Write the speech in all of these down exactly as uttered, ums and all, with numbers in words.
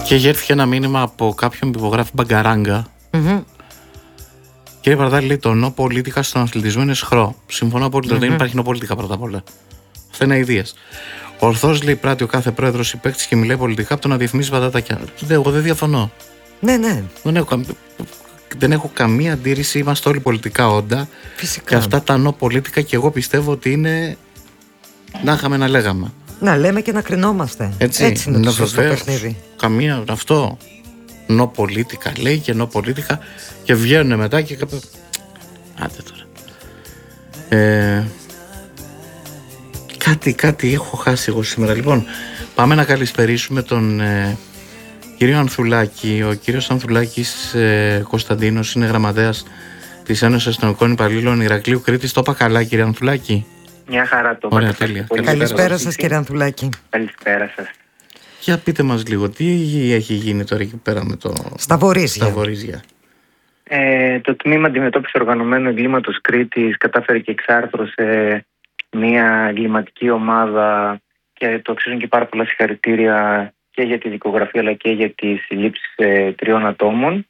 Και έρθει ένα μήνυμα από κάποιον που υπογράφει Μπαγκαράγκα. Mm-hmm. Κύριε Παρδάλη, λέει: το νο πολίτικα στον αθλητισμό είναι σχρό. Συμφωνώ απόλυτα. Mm-hmm. Δεν υπάρχει νο πολίτικα πρώτα απ' όλα. Αυτά είναι αηδίες. Ορθώς, λέει, πράττει ο κάθε πρόεδρος ή παίκτης και μιλάει πολιτικά από το να διαφημίσει πατατάκια. Εγώ δεν διαφωνώ. Ναι, ναι. Δεν έχω, δεν έχω καμία αντίρρηση. Είμαστε όλοι πολιτικά όντα. Φυσικά. Και αυτά τα νο πολίτικα και εγώ πιστεύω ότι είναι. Να είχαμε να λέγαμε. Να λέμε και να κρινόμαστε. Έτσι, Έτσι είναι το σωστό παιχνίδι. Καμία αυτό. Νο πολίτικα λέει και νο πολίτικα και βγαίνουν μετά και κάποιο. Άντε τώρα. Ε, κάτι, κάτι έχω χάσει εγώ σήμερα. Λοιπόν, πάμε να καλησπερίσουμε τον ε, κύριο Ανθουλάκη. Ο κύριος Ανθουλάκης ε, Κωνσταντίνος είναι γραμματέας της Ένωσης Αστυνομικών Υπαλλήλων Ηρακλείου Κρήτης. Το είπα καλά, κύριε Ανθουλάκη? Μια χαρά το. Ωραία, τέλεια. Καλησπέρα σας, κύριε Ανθουλάκη. Καλησπέρα σας. Για πείτε μας λίγο, τι έχει γίνει τώρα εκεί πέρα με το... Στα Βορίζια. Στα Βορίζια. Ε, το Τμήμα Αντιμετώπισης Οργανωμένου Εγκλήματος Κρήτης κατάφερε και εξάρθρωσε μια εγκληματική ομάδα και το αξίζουν και πάρα πολλά συγχαρητήρια και για τη δικογραφία αλλά και για τις συλλήψεις ε, τριών ατόμων.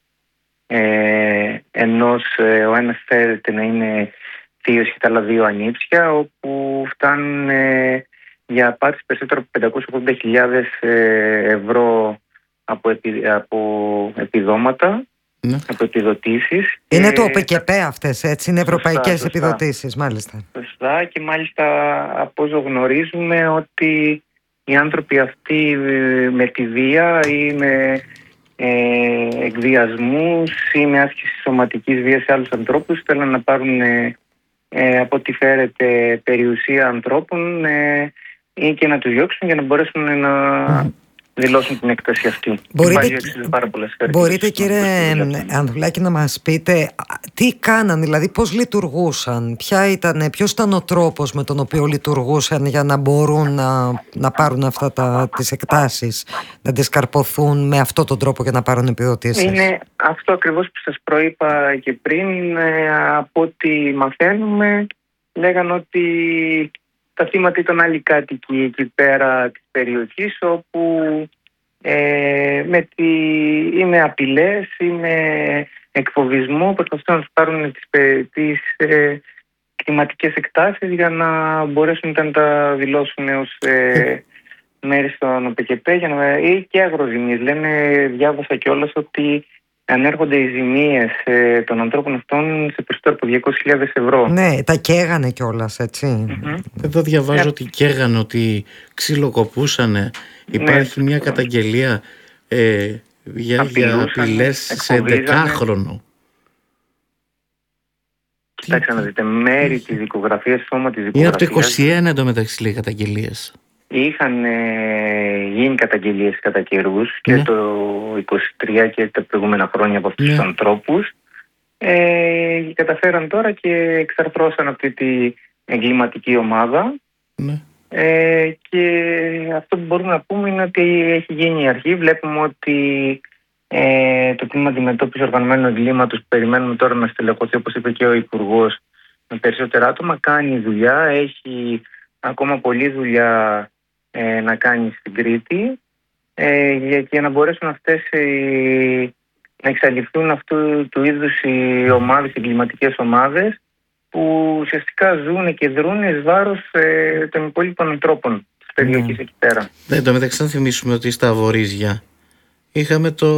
Ε, ενός ε, ο ένας φέρεται να είναι θείος και τα άλλα δύο ανήψια, όπου φτάνουν ε, για απάτης περισσότερο από πεντακόσιες ογδόντα χιλιάδες ευρώ από, επι, από επιδόματα, ναι. από επιδοτήσεις. Είναι το ΟΠΕΚΕΠΕ αυτές, έτσι, είναι ευρωπαϊκές σωστά, επιδοτήσεις, σωστά. Μάλιστα. Σωστά, και μάλιστα από όσο γνωρίζουμε ότι οι άνθρωποι αυτοί με τη βία ή με ε, εκβιασμούς ή με άσκηση σωματικής βίας σε άλλους ανθρώπους θέλουν να πάρουν ε, ε, από ό,τι φέρεται περιουσία ανθρώπων ε, ή και να τους διώξουν για να μπορέσουν να mm. δηλώσουν την έκταση αυτή. Μπορείτε, μπορείτε κύριε Ανθουλάκη να μας πείτε τι κάναν, δηλαδή πώς λειτουργούσαν, ποια ήταν, ποιος ήταν ο τρόπος με τον οποίο λειτουργούσαν για να μπορούν να, να πάρουν αυτά τα, τις εκτάσεις, να τις καρποθούν με αυτόν τον τρόπο και να πάρουν επιδοτήσεις? Είναι αυτό ακριβώς που σας προείπα και πριν. Από ό,τι μαθαίνουμε λέγαν ότι τα θύματα ήταν άλλοι κάτοικοι εκεί πέρα της περιοχής, όπου ε, με, τη, ή με απειλές ή με εκφοβισμό προσπαθούν να τους πάρουν τις, τις ε, κλιματικές εκτάσεις για να μπορέσουν να τα δηλώσουν ως ε, μέρη στον ΟΠΕΚΕΠΕ ή και αγροζημίες. Λένε, διάβασα κιόλας ότι ανέρχονται οι ζημίες ε, των ανθρώπων αυτών σε περισσότερο από διακόσιες χιλιάδες ευρώ. Ναι, τα καίγανε κιόλας, έτσι. Mm-hmm. Εδώ διαβάζω yeah. ότι καίγανε, ότι ξυλοκοπούσανε. Υπάρχει ναι, μια καταγγελία ε, για, για απειλές σε δεκάχρονο. Κοιτάξτε να δείτε, μέρη της δικογραφίας, σώμα της δικογραφίας. Είναι από το είκοσι ένα εντωμεταξύ λέει καταγγελίες. Είχαν ε, γίνει καταγγελίες κατά καιρούς και ναι. το είκοσι τρία και τα προηγούμενα χρόνια από αυτούς ναι. τους ανθρώπους. Ε, καταφέραν τώρα και εξαρθρώσαν αυτή τη εγκληματική ομάδα. Ναι. Ε, και αυτό που μπορούμε να πούμε είναι ότι έχει γίνει η αρχή. Βλέπουμε ότι ε, το Τμήμα Αντιμετώπισης Οργανωμένου Εγκλήματος που περιμένουμε τώρα να στελεχωθεί, όπως είπε και ο Υπουργός, με περισσότερα άτομα, κάνει δουλειά. Έχει ακόμα πολλή δουλειά ε, να κάνει στην Κρήτη ε, για, για να μπορέσουν αυτές οι, να εξαλειφθούν αυτού του είδους οι ομάδες, οι εγκληματικές ομάδες που ουσιαστικά ζουν και δρούν εις βάρος ε, των υπόλοιπων ανθρώπων της περιοχής mm. εκεί πέρα. Ναι, το μεταξύ να θυμίσουμε ότι στα Βορίζια είχαμε το,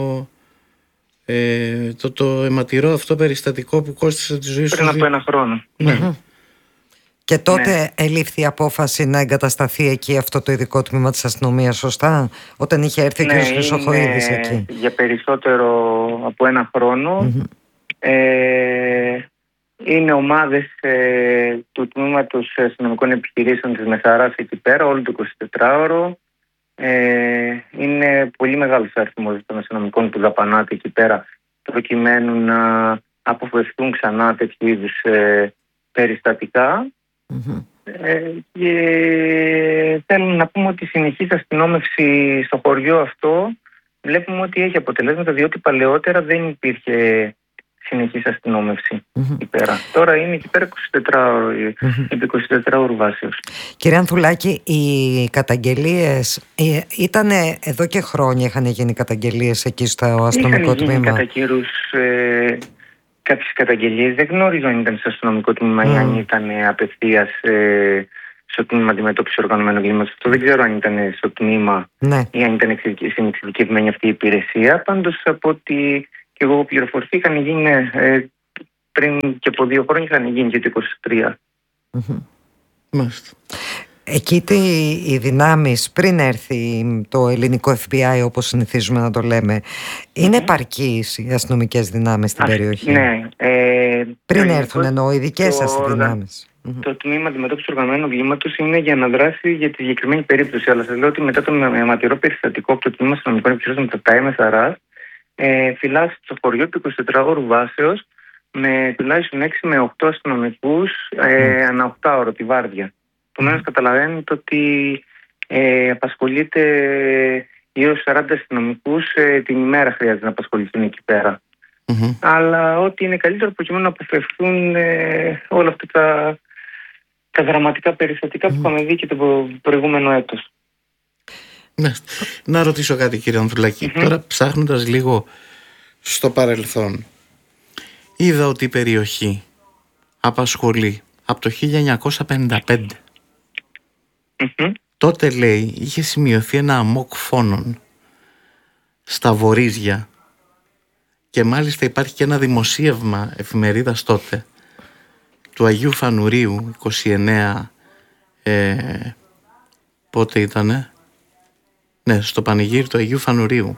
ε, το, το αιματηρό αυτό περιστατικό που κόστισε τη ζωή σου. Πριν από ένα χρόνο. Ναι. Mm-hmm. Και τότε ναι. ελήφθη η απόφαση να εγκατασταθεί εκεί αυτό το ειδικό τμήμα της αστυνομίας, σωστά, όταν είχε έρθει ναι, ο κ. Χρυσοχοΐδης εκεί? Για περισσότερο από ένα χρόνο. Mm-hmm. Ε, είναι ομάδες ε, του Τμήματος Αστυνομικών Επιχειρήσεων της Μεσαράς εκεί πέρα, όλο το εικοσιτετράωρο. Ε, είναι πολύ μεγάλος αριθμός των αστυνομικών που δαπανάται εκεί πέρα προκειμένου να αποφευθούν ξανά τέτοιου είδους ε, περιστατικά. Mm-hmm. Ε, και θέλουμε να πούμε ότι η συνεχής αστυνόμευση στο χωριό αυτό βλέπουμε ότι έχει αποτελέσματα, διότι παλαιότερα δεν υπήρχε συνεχής αστυνόμευση mm-hmm. εκεί πέρα. Τώρα είναι εκεί πέρα είκοσι τέσσερα ώρου βάσεως. Κύριε Ανθουλάκη, οι καταγγελίες ε, ήταν εδώ και χρόνια, είχαν γίνει καταγγελίες εκεί στο αστυνομικό τμήμα? Είχαν γίνει κατά καιρούς ε, κάποιες καταγγελίες. Δεν γνώριζα αν ήταν στο αστυνομικό τμήμα mm. ή αν ήταν απευθείας ε, στο τμήμα αντιμετώπισης οργανωμένου εγκλήματος. Αυτό δεν ξέρω αν ήταν στο τμήμα ναι. ή αν ήταν στην εξειδικευμένη αυτή η υπηρεσία. Πάντως από ότι και εγώ πληροφορηθεί, είχαν γίνει ε, πριν και από δύο χρόνια, είχαν γίνει και το είκοσι τρία. Mm-hmm. Μάλιστα. Εκεί τι, οι δυνάμεις, πριν έρθει το ελληνικό εφ μπι άι όπως συνηθίζουμε να το λέμε, είναι επαρκείς οι αστυνομικές δυνάμεις στην Α, περιοχή? Ναι. Ε, πριν έρθουν εννοώ οι δικές σας δυνάμεις. Το τμήμα αντιμετώπισης οργανωμένου εγκλήματος είναι για να δράσει για τη συγκεκριμένη περίπτωση. Αλλά σας λέω ότι μετά το αιματηρό περιστατικό από το τμήμα αστυνομικών επιχειρήσεων με τα έμ ες αρ ας, ε, φυλάσσει στο χωριό του είκοσι τέσσερα ώρου βάσεως με τουλάχιστον έξι με οκτώ αστυνομικούς ε, ανά οκτώ ώρο τη βάρδια. Επομένως καταλαβαίνετε ότι ε, απασχολείται γύρω στους σαράντα αστυνομικούς ε, την ημέρα χρειάζεται να απασχοληθούν εκεί πέρα. Mm-hmm. Αλλά ό,τι είναι καλύτερο προκειμένου να αποφευθούν ε, όλα αυτά τα, τα δραματικά περιστατικά mm-hmm. που είχαμε δει και το προηγούμενο έτος. Ναι. Να ρωτήσω κάτι, κύριε Ανθουλάκη. Mm-hmm. Τώρα ψάχνοντας λίγο στο παρελθόν, είδα ότι η περιοχή απασχολεί από το χίλια εννιακόσια πενήντα πέντε. Mm-hmm. Τότε, λέει, είχε σημειωθεί ένα αμόκ φόνων στα Βορίζια και μάλιστα υπάρχει και ένα δημοσίευμα εφημερίδας τότε του Αγίου Φανουρίου είκοσι εννέα ε, πότε ήτανε ναι, στο πανηγύρι του Αγίου Φανουρίου.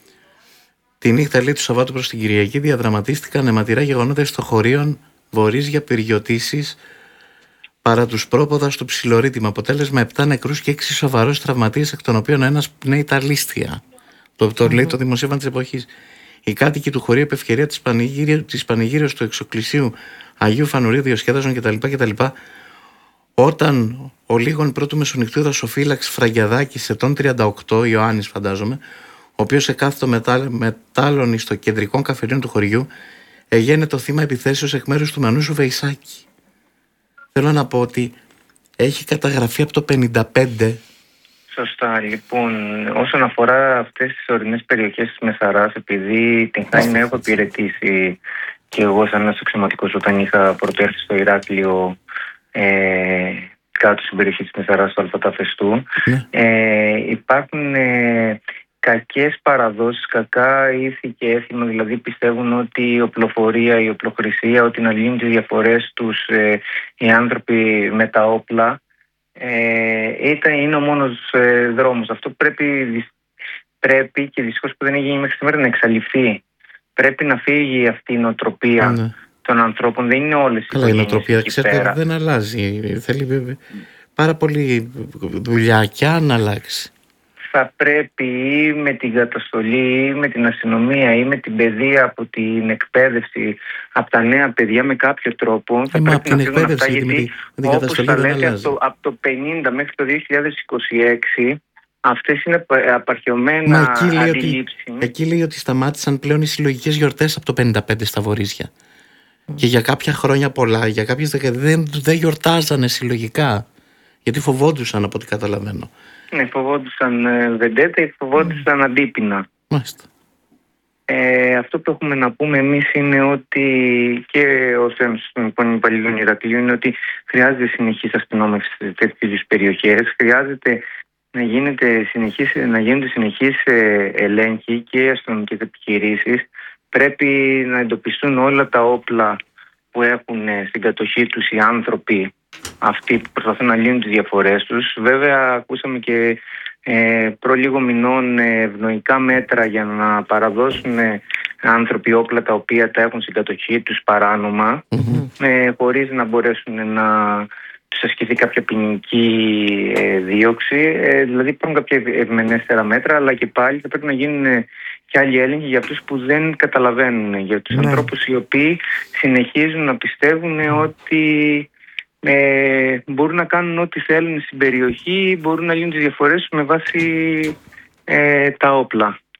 Τη νύχτα, λέει, του Σαββάτου προς την Κυριακή διαδραματίστηκαν αιματηρά γεγονότα στο χωρίον Βορίζια, πυργιωτήσεις παρά τους πρόποδα στο ψιλορίτημα. Αποτέλεσμα επτά νεκρούς και έξι σοβαρούς τραυματίες, εκ των οποίων ένας πνέει τα λίστια. Το, το mm-hmm. λέει το δημοσίευμα της εποχής. Οι κάτοικοι του χωρίου επ' ευκαιρία της, πανηγύριο, της πανηγύριος του εξοκλησίου Αγίου Φανουρίου διασκέδαζαν κτλ. κτλ. Όταν ο λίγων πρώτου μεσονυχτού δασοφύλαξ Φραγκιαδάκης, ετών τριάντα οκτώ, Ιωάννης φαντάζομαι, ο οποίος εκάθετο μετάλλωνη στο κεντρικό καφενείο του χωριού, έγινε το θύμα επιθέσεως εκ μέρους του Μανούσου Βεϊσάκη. Θέλω να πω ότι έχει καταγραφεί από το πενήντα πέντε. Σωστά. Λοιπόν, όσον αφορά αυτές τις ορεινές περιοχές της Μεσαράς, επειδή την Χάινα έχω υπηρετήσει και εγώ σαν ένας αξιωματικός όταν είχα πρωτοέρθει στο Ηράκλειο ε, κάτω στην περιοχή της Μεσαράς του Αλφαταφεστού, ναι. ε, υπάρχουν ε, κακές παραδόσεις, κακά ήθη και έθιμα, δηλαδή πιστεύουν ότι η οπλοφορία, η οπλοχρησία, ότι να λύνουν τις διαφορές τους ε, οι άνθρωποι με τα όπλα, Ε, ήταν, είναι ο μόνος ε, δρόμος. Αυτό πρέπει, πρέπει και δυστυχώς που δεν έχει γίνει μέχρι σήμερα να εξαλειφθεί. Πρέπει να φύγει αυτή η νοοτροπία ναι. των ανθρώπων. Δεν είναι όλες οι Καλά, η νοοτροπία, ξέρετε, δεν αλλάζει. Θέλει πάρα πολύ δουλειά και αν αλλάξει. Θα πρέπει ή με την καταστολή ή με την αστυνομία ή με την παιδεία από την εκπαίδευση από τα νέα παιδιά με κάποιο τρόπο θα ε, πρέπει να φύγουν αυτά, γιατί γιατί όπως θα λέτε από το, από το πενήντα μέχρι το δύο χιλιάδες είκοσι έξι αυτές είναι απαρχαιωμένα αντιλήψεις. Εκεί λέει ότι σταμάτησαν πλέον οι συλλογικές γιορτές από το πενήντα πέντε στα Βορίζια mm. και για κάποια χρόνια πολλά, για κάποιες δεκαετίες δεν, δεν γιορτάζανε συλλογικά γιατί φοβόντουσαν από ό,τι καταλαβαίνω. Ναι, φοβόντουσαν ε, βεντέτα ή φοβόντουσαν mm. αντίπεινα. Μάλιστα. Ε, αυτό που έχουμε να πούμε εμείς είναι ότι και ως Ένωσης των Υπαλλήλων Ηρακλείου είναι ότι χρειάζεται συνεχής αστυνόμευση σε τέτοιες περιοχές. Χρειάζεται να, γίνεται συνεχής, να γίνονται συνεχείς ε, ελέγχοι και αστυνομικές επιχειρήσεις. Πρέπει να εντοπιστούν όλα τα όπλα που έχουν ε, στην κατοχή τους οι άνθρωποι αυτοί που προσπαθούν να λύνουν τις διαφορές τους. Βέβαια ακούσαμε και ε, προ λίγο μηνών ε, ευνοϊκά μέτρα για να παραδώσουν ε, άνθρωποι όπλα τα οποία τα έχουν στην κατοχή τους παράνομα mm-hmm. ε, χωρίς να μπορέσουν να τους ασκηθεί κάποια ποινική ε, δίωξη. Ε, δηλαδή υπάρχουν κάποια ευμενέστερα μέτρα, αλλά και πάλι θα πρέπει να γίνουν ε, και άλλοι έλεγχοι για αυτούς που δεν καταλαβαίνουν, για τους ναι. ανθρώπους οι οποίοι συνεχίζουν να πιστεύουν ε, ότι Ε, μπορούν να κάνουν ό,τι θέλουν στην περιοχή, μπορούν να λύνουν τις διαφορές με βάση ε, τα όπλα.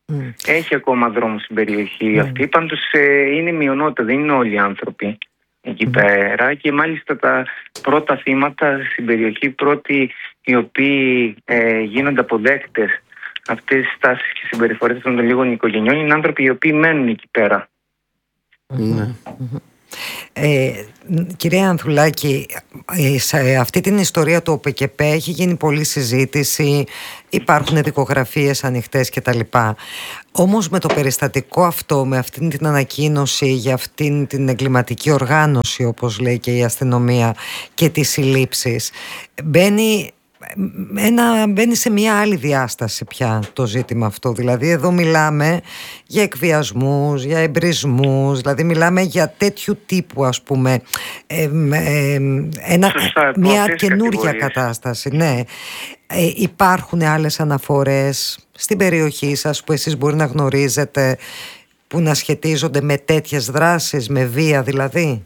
Mm. Έχει ακόμα δρόμο στην περιοχή mm. αυτή. Πάντως ε, είναι μειονότητα, δεν είναι όλοι οι άνθρωποι εκεί mm. πέρα. Και μάλιστα τα πρώτα θύματα στην περιοχή, πρώτοι οι οποίοι ε, γίνονται αποδέκτες αυτές τις τάσεις και συμπεριφορές των λίγων οικογενειών, είναι άνθρωποι οι οποίοι μένουν εκεί πέρα. Mm. Mm. Ε, κυρία Ανθουλάκη, σε αυτή την ιστορία του ΟΠΕΚΕΠΕ έχει γίνει πολλή συζήτηση, υπάρχουν δικογραφίες ανοιχτές κτλ. Όμως με το περιστατικό αυτό, με αυτήν την ανακοίνωση για αυτήν την εγκληματική οργάνωση, όπως λέει και η αστυνομία, και τις συλλήψεις, μπαίνει Ένα, μπαίνει σε μια άλλη διάσταση πια το ζήτημα αυτό. Δηλαδή εδώ μιλάμε για εκβιασμούς, για εμπρισμούς, δηλαδή μιλάμε για τέτοιου τύπου, ας πούμε, ε, ε, ένα, Σωστά, μια καινούρια κατάσταση. Ναι. Ε, υπάρχουν άλλες αναφορές στην περιοχή σας που εσείς μπορεί να γνωρίζετε, που να σχετίζονται με τέτοιες δράσεις, με βία δηλαδή?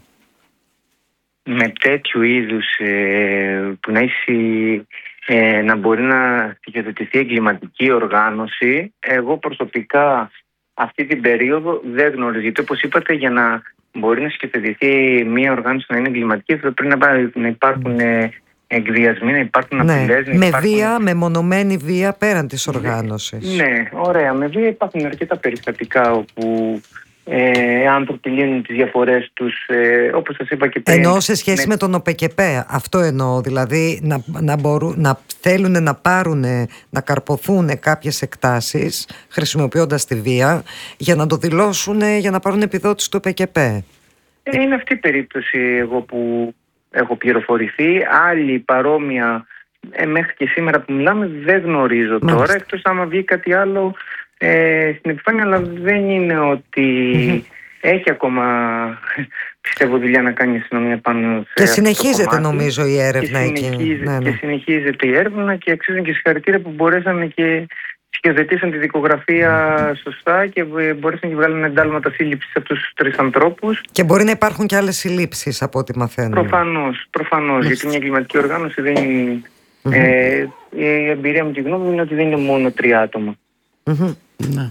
Με τέτοιου είδους ε, που να έχει ε, να μπορεί να στοιχειοθετηθεί εγκληματική οργάνωση, εγώ προσωπικά αυτή την περίοδο δεν γνωρίζω. Γιατί όπως είπατε, για να μπορεί να στοιχειοθετηθεί μια οργάνωση να είναι εγκληματική, θα πρέπει να υπάρχουν ε, εκβιασμοί, να υπάρχουν ναι, απειλές. Με υπάρχουν... βία, με μονομένη βία πέραν της οργάνωσης. Ναι, ωραία. Με βία υπάρχουν αρκετά περιστατικά όπου Ε, άνθρωποι λύνουν τις διαφορές τους, ε, όπως σας είπα και πριν. Εννοώ σε σχέση με, με τον ΟΠΕΚΕΠΕ, αυτό εννοώ, δηλαδή να, να, μπορούν, να θέλουν να πάρουν, να καρποθούν κάποιες εκτάσεις χρησιμοποιώντας τη βία για να το δηλώσουν, για να πάρουν επιδότηση του ΟΠΕΚΕΠΕ. Ε, είναι αυτή η περίπτωση εγώ που έχω πληροφορηθεί. Άλλη παρόμοια ε, μέχρι και σήμερα που μιλάμε δεν γνωρίζω. Μάλιστα. Τώρα, εκτός άμα βγει κάτι άλλο Ε, στην επιφάνεια, αλλά δεν είναι ότι mm-hmm. έχει ακόμα, πιστεύω, δουλειά να κάνει η αστυνομία πάνω σε και συνεχίζεται νομίζω η έρευνα και εκεί. Ναι, ναι. Και συνεχίζεται η έρευνα και αξίζουν και συγχαρητήρια που μπορέσανε και σχεδετήσαν τη δικογραφία σωστά και μπορέσαν και βγάλουν εντάλματα σύλληψης από τους τρεις ανθρώπους. Και μπορεί να υπάρχουν και άλλες συλλήψεις από ό,τι μαθαίνουμε. Προφανώς, προφανώς, γιατί μια εγκληματική οργάνωση δεν είναι. Mm-hmm. Ε, η εμπειρία μου και η γνώμη μου είναι ότι δεν είναι μόνο τρία άτομα. Mm-hmm. Ναι.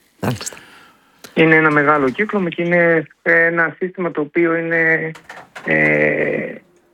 Είναι ένα μεγάλο κύκλωμα και είναι ένα σύστημα το οποίο είναι, ε,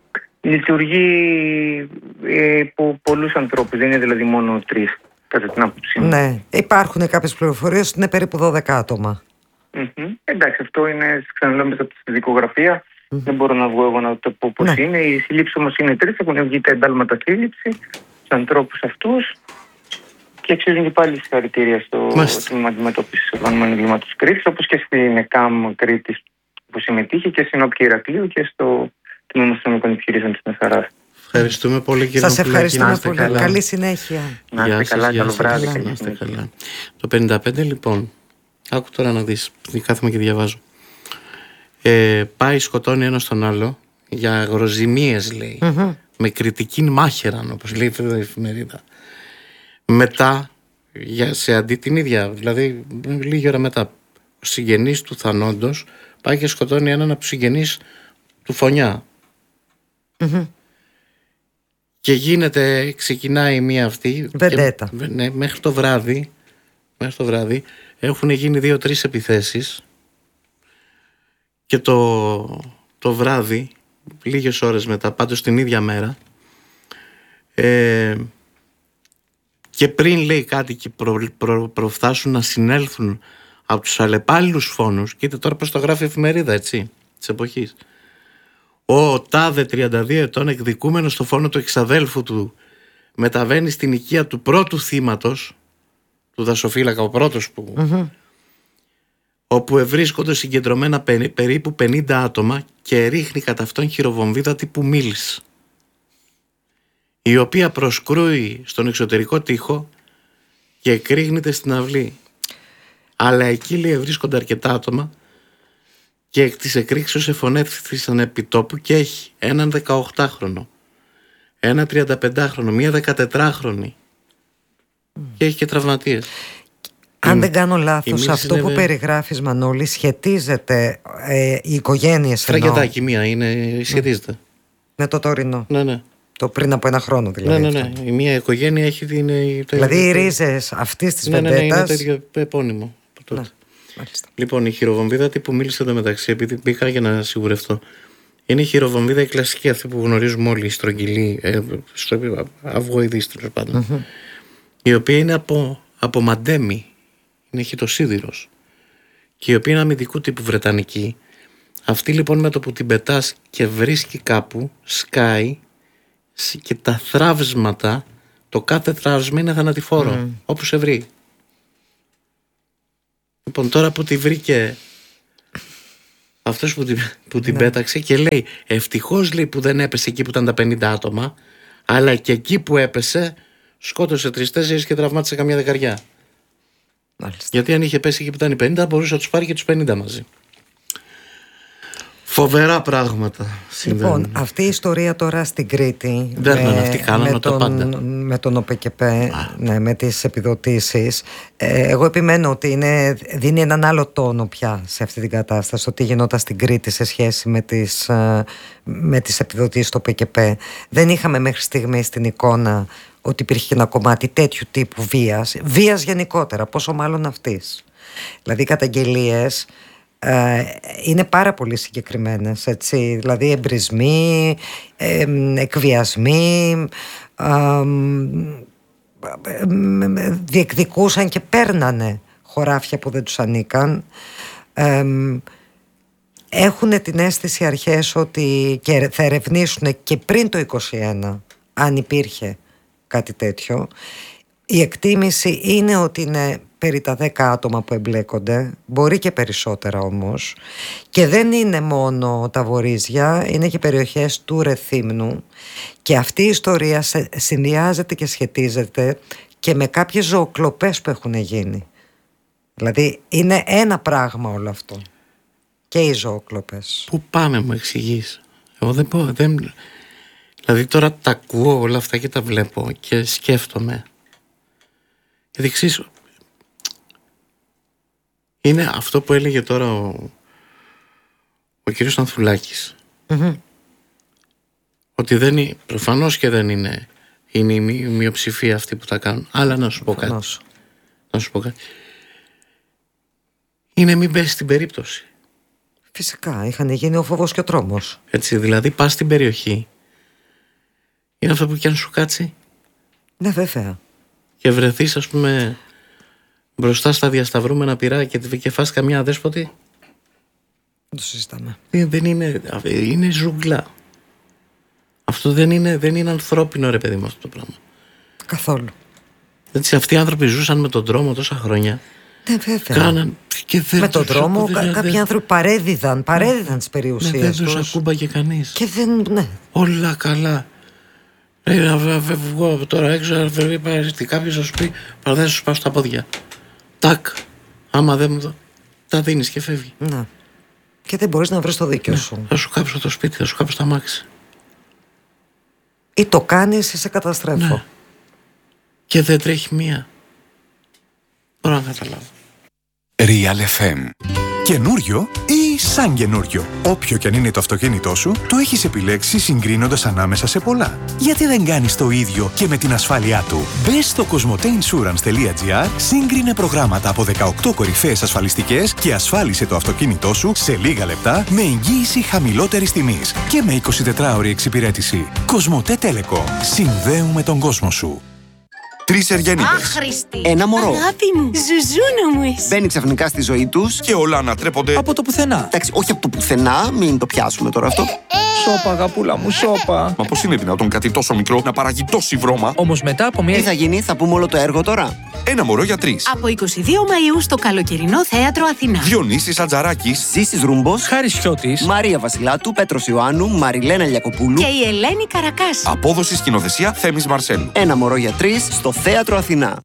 λειτουργεί ε, από πολλούς ανθρώπους, δεν είναι δηλαδή μόνο τρεις, κατά την άποψή μου. Ναι, υπάρχουν κάποιες πληροφορίες ότι είναι περίπου δώδεκα άτομα. Mm-hmm. Εντάξει, αυτό είναι, ξαναλέω, μέσα από τη δικογραφία. Mm-hmm. Δεν μπορώ να βγω εγώ να το πω πώς ναι. είναι. Οι συλλήψεις όμως είναι τρεις, έχουν βγει τα εντάλματα σύλληψη στους ανθρώπους αυτούς. Και αξίζουν και πάλι συγχαρητήρια στο τμήμα αντιμετώπισης οργανωμένου εγκλήματος Κρήτης, όπως και στην ΕΚΑΜ Κρήτης που συμμετείχε και στην Όπκη Ηρακλείου και στο τμήμα αστυνομικών επιχειρήσεων της Μεσαράς. Ευχαριστούμε πολύ, κύριε Σας ευχαριστούμε πολύ. Καλά. Καλή συνέχεια. Να είστε καλά, καλό βράδυ. Να είστε καλά. Το πενήντα πέντε λοιπόν, άκου τώρα να δεις, κάθομαι και διαβάζω. Ε, πάει, σκοτώνει ένα τον άλλο για αγροζημίες, λέει, mm-hmm. με κριτική μάχαιραν, όπως λέει η εφημερίδα. Μετά, για, σε αντί την ίδια, δηλαδή λίγη ώρα μετά, ο συγγενής του θανόντος πάει και σκοτώνει έναν από τους συγγενείς του Φωνιά. Mm-hmm. Και γίνεται, ξεκινάει μία αυτή. Βεντέτα. Και, ναι, μέχρι το βράδυ, μέχρι το βράδυ έχουν γίνει δύο-τρεις επιθέσεις και το, το βράδυ, λίγες ώρες μετά, πάντως την ίδια μέρα, ε, και πριν λέει κάτι και προ, προ, προφτάσουν να συνέλθουν από τους αλλεπάλληλους φόνους, κοίτα τώρα πως το γράφει η εφημερίδα, έτσι, της εποχής. Ο τάδε τριάντα δύο ετών εκδικούμενος στο φόνο του εξαδέλφου του μεταβαίνει στην οικία του πρώτου θύματος, του δασοφύλακα, ο πρώτος που... Mm-hmm. όπου ευρίσκονται συγκεντρωμένα περί, περίπου πενήντα άτομα και ρίχνει κατά αυτόν χειροβομβίδα τύπου μίλης, η οποία προσκρούει στον εξωτερικό τοίχο και εκρήγνεται στην αυλή. Αλλά εκεί, λέει, βρίσκονται αρκετά άτομα και εκ της εκρήξεως εφωνεύθησαν επί τόπου και έχει έναν δεκαοκτάχρονο, ένα τριανταπεντάχρονο, μία δεκατετράχρονη mm. και έχει και τραυματίες. Αν δεν κάνω λάθος, αυτό που βέβαια... περιγράφεις, Μανώλη, σχετίζεται ε, οι οικογένειες. Φραγκετάκι μία είναι, σχετίζεται. Με το τωρινό. Ναι, ναι. αυτό, πριν από ένα χρόνο δηλαδή. Ναι, ναι, ναι. Η μία οικογένεια έχει την. Δηλαδή οι ρίζες αυτής της βεντέτας. Ναι, ναι, είναι το ίδιο επώνυμο. Ναι, λοιπόν, η χειροβομβίδα που μίλησε εδώ μεταξύ, επειδή μπήκα για να σιγουρευτώ. Είναι η χειροβομβίδα η κλασική, αυτή που γνωρίζουμε όλοι, η στρογγυλή, ε, αυγοειδής τέλος πάντων. Mm-hmm. Η οποία είναι από, από μαντέμι, είναι χιτοσίδηρος. Και η οποία είναι αμυντικού τύπου βρετανική. Αυτή λοιπόν με το που την πετάς και βρίσκει κάπου, σκάει και τα θραύσματα, το κάθε θραύσμα είναι θανατηφόρο, mm. όπου σε βρει. Λοιπόν, τώρα που τη βρήκε αυτός που την, που την ναι. πέταξε και λέει ευτυχώς λέει που δεν έπεσε εκεί που ήταν τα πενήντα άτομα, αλλά και εκεί που έπεσε σκότωσε τρεις-τέσσερις και τραυμάτισε καμιά δεκαριά. Μάλιστα. Γιατί αν είχε πέσει εκεί που ήταν οι πενήντα μπορούσε να τους πάρει και τους πενήντα μαζί. Φοβερά πράγματα συμβαίνουν. Λοιπόν, αυτή η ιστορία τώρα στην Κρήτη δεν με, αυτοί κάνανε με, τον, πάντα. με τον ΟΠΕΚΕΠΕ, ναι, με τις επιδοτήσεις, ε, εγώ επιμένω ότι είναι, δίνει έναν άλλο τόνο πια σε αυτή την κατάσταση, το τι γινόταν στην Κρήτη σε σχέση με τις, με τις επιδοτήσεις του ΟΠΕΚΕΠΕ. Δεν είχαμε μέχρι στιγμή στην εικόνα ότι υπήρχε και ένα κομμάτι τέτοιου τύπου βίας, βίας γενικότερα, πόσο μάλλον αυτής. Δηλαδή καταγγελίες είναι πάρα πολύ συγκεκριμένες, έτσι, δηλαδή εμπρισμοί, ε, εκβιασμοί, ε, ε, διεκδικούσαν και παίρνανε χωράφια που δεν τους ανήκαν. Ε, έχουν την αίσθηση αρχές ότι και θα ερευνήσουν και πριν το είκοσι ένα αν υπήρχε κάτι τέτοιο. Η εκτίμηση είναι ότι είναι περί τα δέκα άτομα που εμπλέκονται, μπορεί και περισσότερα όμως, και δεν είναι μόνο τα Βορίζια, είναι και περιοχές του Ρεθύμνου, και αυτή η ιστορία συνδυάζεται και σχετίζεται και με κάποιες ζωοκλοπές που έχουν γίνει. Δηλαδή είναι ένα πράγμα όλο αυτό, και οι ζωοκλοπές. Πού πάμε, μου εξηγείς? Εγώ δεν πω, δεν... δηλαδή τώρα τα ακούω όλα αυτά και τα βλέπω και σκέφτομαι. Γιατί εξής, είναι αυτό που έλεγε τώρα ο, ο κύριος Ανθουλάκης. Mm-hmm. Ότι δεν είναι, προφανώς και δεν είναι, είναι η μειοψηφία αυτή που τα κάνουν. Αλλά να σου πω κάτι. Να σου πω κάτι. Είναι μην πέσει στην περίπτωση. Φυσικά, είχαν γίνει ο φόβος και ο τρόμος. Έτσι, δηλαδή πας στην περιοχή. Είναι αυτό που κι αν σου κάτσει. Ναι, βέβαια. Και βρεθείς, ας πούμε, μπροστά στα διασταυρούμενα πυρά και, και φας καμιά αδέσποτη. Δεν το συζητάμε. Δεν είναι, είναι ζούγκλα. Αυτό δεν είναι, δεν είναι ανθρώπινο, ρε παιδί μου, αυτό το πράγμα. Καθόλου. Έτσι, αυτοί οι άνθρωποι ζούσαν με τον τρόμο τόσα χρόνια. Ναι, βέβαια. Κάναν, και δεν με τον τρόμο δεν, κα, δεν, κάποιοι δεν, άνθρωποι παρέδιδαν, παρέδιδαν τις περιουσίες ναι, δεν τους τους. ακούμπαγε κανείς. Και δεν, ναι. Όλα καλά. Ε, να βγω τώρα έξω, να βρει κάποιος να σου πει παρά δεν σου πάω στα πόδια. Τάκ. Άμα δεν μου δω, τα δίνεις και φεύγει. Ναι. Και δεν μπορείς να βρεις το δίκιο ναι. σου. Θα σου κάψω το σπίτι, θα σου κάψω τα μάξι. Ή το κάνεις ή σε καταστρέφω. Ναι. Και δεν τρέχει μία. Μπορώ να καταλάβω. Real εφ εμ. Καινούριο ή σαν καινούριο. Όποιο και αν είναι το αυτοκίνητό σου, το έχεις επιλέξει συγκρίνοντας ανάμεσα σε πολλά. Γιατί δεν κάνεις το ίδιο και με την ασφάλειά του? Μπες στο κοσμοτέινσουρανς τελεία τζι άρ, σύγκρινε προγράμματα από δεκαοκτώ κορυφαίες ασφαλιστικές και ασφάλισε το αυτοκίνητό σου σε λίγα λεπτά με εγγύηση χαμηλότερης τιμής και με εικοσιτετράωρη εξυπηρέτηση. Κοσμοτέ Telecom. Συνδέουμε τον κόσμο σου. Τρεις Ευγενίδες. Άχρηστη. Ένα μωρό. Αγάπη μου. Ζουζούνα μου εσύ. Μπαίνει ξαφνικά στη ζωή τους και όλα ανατρέπονται από το πουθενά. Εντάξει, όχι από το πουθενά, μην το πιάσουμε τώρα αυτό. Σώπα, αγαπούλα μου, σώπα. Μα πώς είναι δυνατόν κάτι τόσο μικρό να παράγει τόση βρώμα? Όμως μετά από μια. Τι θα γίνει, θα πούμε όλο το έργο τώρα. Ένα μωρό για τρεις. Από είκοσι δύο Μαΐου στο καλοκαιρινό θέατρο Αθηνά. Διονύσης Ατζαράκης, Ζήσης Ρούμπος, Χάρης Χιώτης, Μαρία Βασιλάτου, Πέτρος Ιωάννου, Μαριλένα Λιακοπούλου και η Ελένη Καρακάση. Απόδοση σκηνοθεσία Θέμης Μαρσέλου. Ένα μωρό για τρεις στο θέατρο Αθηνά.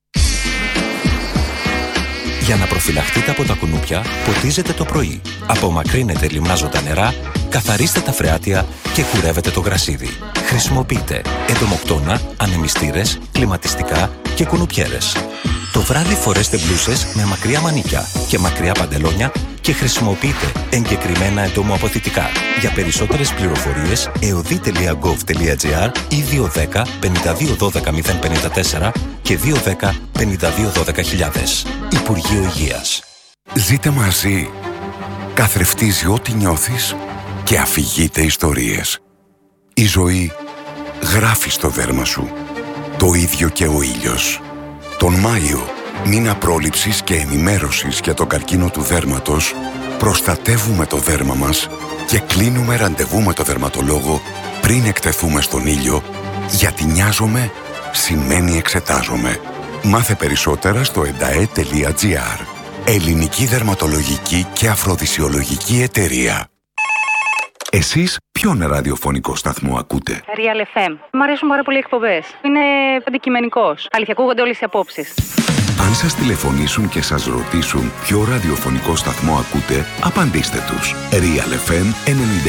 Για να προφυλαχτείτε από τα κουνούπια, ποτίζετε το πρωί. Απομακρύνετε λιμνάζοντα νερά, καθαρίστε τα φρεάτια και κουρεύετε το γρασίδι. Χρησιμοποιείτε εντομοκτώνα, ανεμιστήρες, κλιματιστικά και κουνουπιέρες. Το βράδυ φορέστε μπλούσες με μακριά μανίκια και μακριά παντελόνια και χρησιμοποιείτε εγκεκριμένα εντομοαποθητικά. Για περισσότερες πληροφορίες εωδή τελεία γκοβ τελεία τζι άρ ή δύο ένα μηδέν πέντε δύο ένα δύο μηδέν πέντε τέσσερα και δύο ένα μηδέν πέντε δύο ένα μηδέν χιλιάδες. Υπουργείο Υγείας. Ζείτε μαζί. Καθρεφτίζει ό,τι νιώθεις και αφηγείται ιστορίες. Η ζωή γράφει στο δέρμα σου. Το ίδιο και ο ήλιος. Τον Μάιο, μήνα πρόληψης και ενημέρωσης για τον καρκίνο του δέρματος, προστατεύουμε το δέρμα μας και κλείνουμε ραντεβού με το δερματολόγο πριν εκτεθούμε στον ήλιο, γιατί νοιάζομαι σημαίνει εξετάζομαι. Μάθε περισσότερα στο ενταέ τελεία τζι άρ. Ελληνική Δερματολογική και Αφροδισιολογική Εταιρεία. Εσείς ποιον ραδιοφωνικό σταθμό ακούτε? Real εφ εμ. Μ' αρέσουν πάρα πολύ οι εκπομπές. Είναι αντικειμενικός. Αλήθεια, ακούγονται όλες οι απόψεις. Αν σας τηλεφωνήσουν και σας ρωτήσουν ποιο ραδιοφωνικό σταθμό ακούτε, απαντήστε τους. Real εφ εμ ενενήντα